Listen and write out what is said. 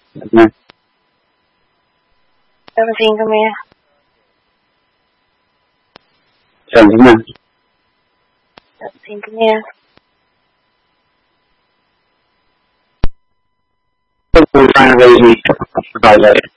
Nha. Xin come here. Senti nha. Xin come here. We're trying to raise me.